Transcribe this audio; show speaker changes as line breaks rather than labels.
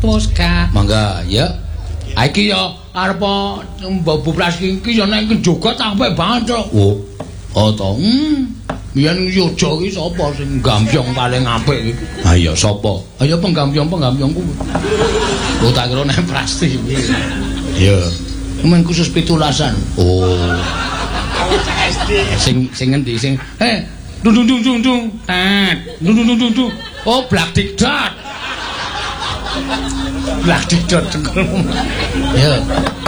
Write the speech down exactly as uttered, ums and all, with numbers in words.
Toska.
Mangga, ya. Ha iki ya arep Mbok Praski iki ya nek jogot apik banget, Cuk. Oh. Oh to. Hmm. Biyen Yojo iki sapa sing gambyong paling apik iki? Ha iya sapa? Ha ya penggambyong-penggambyongku. Oh tak kira nek Prasti iki. Ya. Men khusus pitulasan. Oh. Sing sing endi sing eh dung dung dung dung dung. Tet. Dung dung dung dung. Oh, Black Dikdot. Black Dikdot. Ya.